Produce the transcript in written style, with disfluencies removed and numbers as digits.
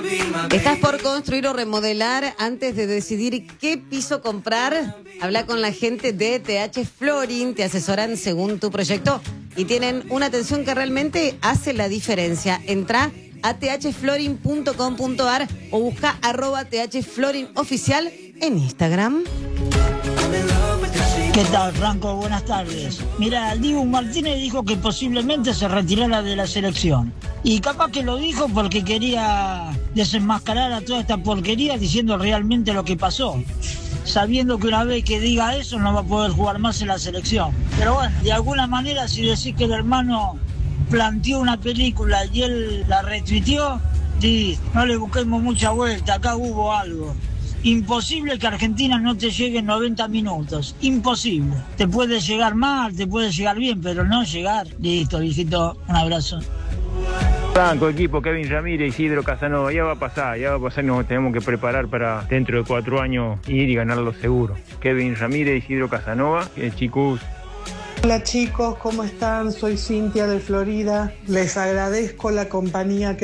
¿Estás por construir o remodelar? Antes de decidir qué piso comprar, habla con la gente de TH Flooring, te asesoran según tu proyecto y tienen una atención que realmente hace la diferencia. Entra a thflooring.com.ar o busca @thflooringoficial en Instagram. ¿Qué tal, Franco? Buenas tardes. Mira, el Dibu Martínez dijo que posiblemente se retirara de la selección. Y capaz que lo dijo porque quería desenmascarar a toda esta porquería diciendo realmente lo que pasó. Sabiendo que una vez que diga eso no va a poder jugar más en la selección. Pero bueno, de alguna manera si decís que el hermano planteó una película y él la retuiteó, sí, no le busquemos mucha vuelta, acá hubo algo. Imposible que Argentina no te llegue en 90 minutos. Imposible. Te puede llegar mal, te puede llegar bien, pero no llegar. Listo, viejito. Un abrazo. Franco, equipo, Kevin Ramírez, Isidro Casanova, ya va a pasar, nos tenemos que preparar para dentro de 4 años ir y ganarlo seguro. Kevin Ramírez, Isidro Casanova, chicos. Hola chicos, ¿cómo están? Soy Cintia de Florida. Les agradezco la compañía que